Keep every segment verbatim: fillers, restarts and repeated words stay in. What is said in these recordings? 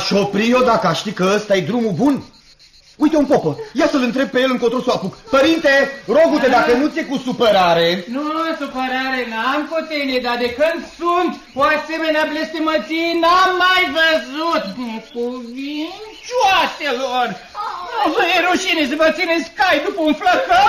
M-aș opri eu dacă aș ști că ăsta e drumul bun. Uite un popă, ia să-l întreb pe el încotro să o apuc. Părinte, rogu-te, dacă nu ți-e cu supărare. Nu, supărare n-am cu tine, dar de când sunt o asemenea blestemăție n-am mai văzut. Necuvincioaselor! Nu vă e rușine să vă țineți cai după un flăcău?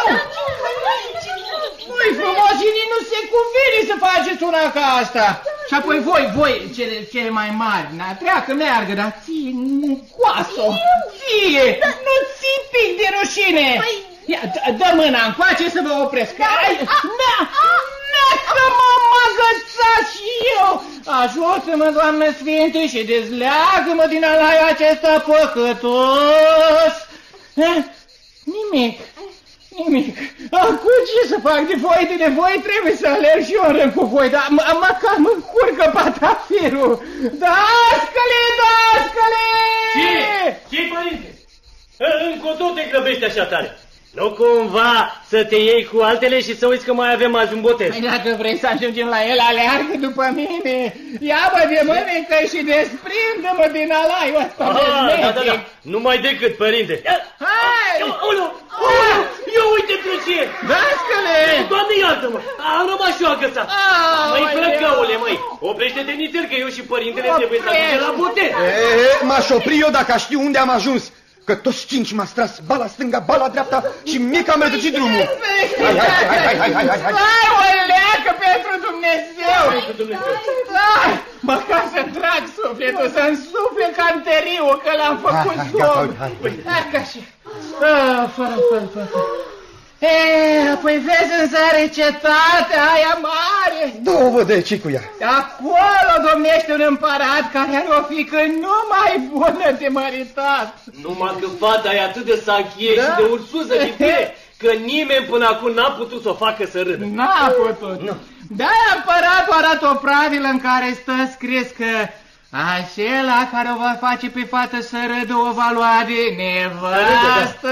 Nu-i frumos și nici nu se cuvine să faceți una ca asta. Și apoi voi, voi, cele, cele mai mari, na, treacă, meargă, dar ție, mucoasă, ție, nu ții pic de rușine. Ia, dă mâna încoace să vă opresc. Na, na, că m-am agățat și eu. Ajută-mă, Doamne Sfinte, și dezleagă-mă din alaiul acesta păcătos. Nimic. Nimic. Acum ce să fac de voi, de voi trebuie să alerg și eu în rând cu voi, dar măcar mă încurcă patafirul. Dascăle, dascăle! Ce? Ce-i, părinte? Încotro te grăbești așa tare. Nu cumva să te iei cu altele și să uiți că mai avem azi un botez. Păi dacă vrei să ajungem la el, aleargă după mine. Ia-mă de mânecă și desprinde-mă din alaiul ăsta. Ah, da, da, da. Numai decât, părinte. Hai! Ulu, ulu, eu uite pe ce. Dascăle! Doamne, iartă-mă, am rămas și eu agățat. Măi, flăcăule, măi, oprește-te nițel că eu și părintele trebuie să ajungem la botez. M-aș opri eu dacă aș ști unde am ajuns. Că toți cinci m-a stras bala stânga, bala dreapta și mie că am rătăcit drumul. Hai, hai, hai, hai, hai, hai, hai, hai. Hai, o leacă pentru Dumnezeu. Hai, măcar să-mi trag sufletul, să-mi sufle canteriul, că l-am făcut somn. Hai, ca și... Fără, fără, fără. E, apoi vezi în zare cetatea aia mare. Două vădeci cu ea. Acolo domnește un împărat care are o fiică numai bună de măritat. Numai că fata e atât de sanchie da? Și de ursuză de tine, că nimeni până acum n-a putut să o facă să râdă. N-a putut. Nu. De-aia împăratul arată o pravilă în care stă scris că acela care o va face pe fată să râdă o va lua de nevastă.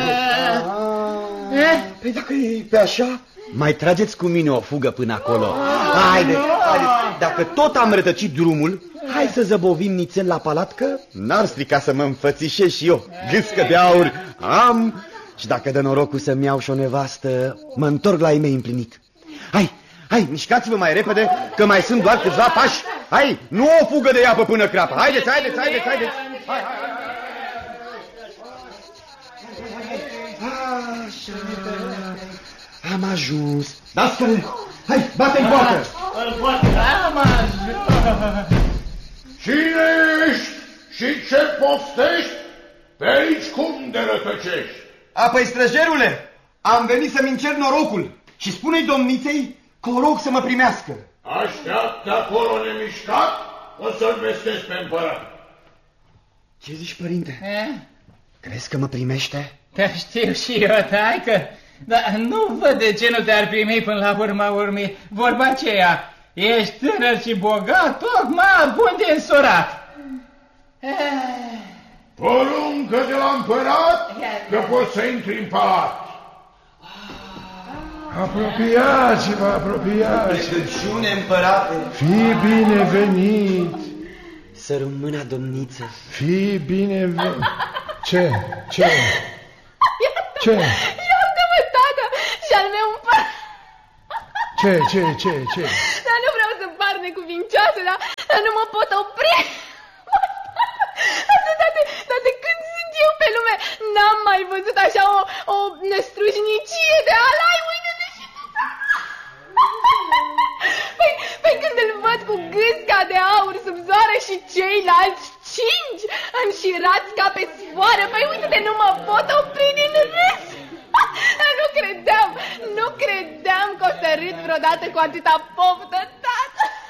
Eh? Păi dacă e pe așa, mai trageți cu mine o fugă până acolo. Haideți, haideți. Dacă tot am rătăcit drumul, hai să zăbovim nițel la palat, că n-ar strica să mă înfățișez și eu. Gâscă de aur am și dacă dă norocul să-mi iau și o nevastă, mă întorc la ei mei împlinit. Hai, hai, mișcați-vă mai repede, că mai sunt doar câțiva pași. Hai, nu o fugă de iapă până crapă. Haideți, haideți, haideți, haideți. Hai, hai, hai. Așa, am ajuns. Dascăle, hai, bate-i poartă. Am ajuns. Cine ești și ce poftești? Pe aici cum de rătăcești? Apoi, străjerule, am venit să-mi încerc norocul și spune-i domniței că o rog să mă primească. Așteaptă acolo nemișcat, o să-l vestesc pe împărat. Ce zici, părinte? E? Crezi că mă primește? Te știu și eu, taică, dar nu văd de ce nu te-ar primi până la urma urmei. Vorba aceea, ești tânăr și bogat, tocmai bun de însurat. Poruncă de la împărat că poți să intri în palat. Apropiați-vă, apropiați-vă. Rugăciune, împărate. Fii binevenit. Să rămână, domniță. Fii binevenit. Ce? Ce? Ce? Iartă-mă, tată, și-al meu împărat. Ce, ce, ce, ce? Dar nu vreau să par necuvincioasă, dar, dar nu mă pot opri. Dar de, dar de când sunt eu pe lume, n-am mai văzut așa o, o năstrușnicie de alai. Uite-te și tu. Păi, păi când îl văd cu gâsca de aur sub zoară și ceilalți cinci înșirați ca pe sfoară, păi uite-te, nu mă pot opri din râs. Nu credeam, nu credeam că o să râd vreodată cu atâta poftă, tată.